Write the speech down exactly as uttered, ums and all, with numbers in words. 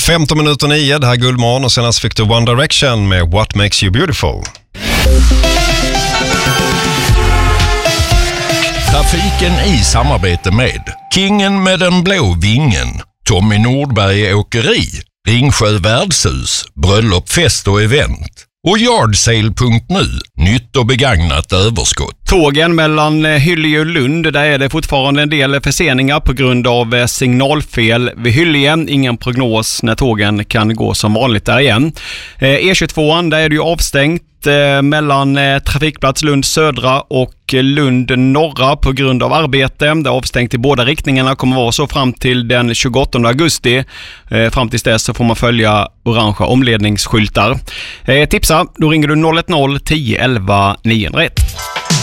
femton minuter nio, det här är Guldmorgon och senast fick du One Direction med What Makes You Beautiful. Trafiken i samarbete med Kingen med den blå vingen, Tommy Nordberg Åkeri, Ringsjö Värdshus, Bröllop, fest och event och Yardsale punkt nu, nytt och begagnat överskott. Tågen mellan Hyllie och Lund, där är det fortfarande en del förseningar på grund av signalfel vid Hyllie. Ingen prognos när tågen kan gå som vanligt där igen. E tjugotvå, där är det ju avstängt mellan trafikplats Lund södra och Lund norra på grund av arbete. Det är avstängt i båda riktningarna, kommer vara så fram till den tjugoåttonde augusti. Fram till dess så får man följa orangea omledningsskyltar. Tipsa, då ringer du noll ett noll tio elva niohundraett.